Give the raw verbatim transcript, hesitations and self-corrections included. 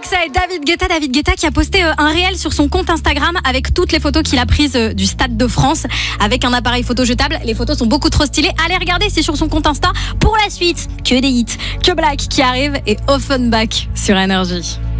Alexa et David Guetta. David Guetta qui a posté un réel sur son compte Instagram avec toutes les photos qu'il a prises du Stade de France avec un appareil photo jetable. Les photos sont beaucoup trop stylées. Allez regarder, c'est sur son compte Insta. Pour la suite, que des hits, que Black qui arrive et Offenbach sur Énergie.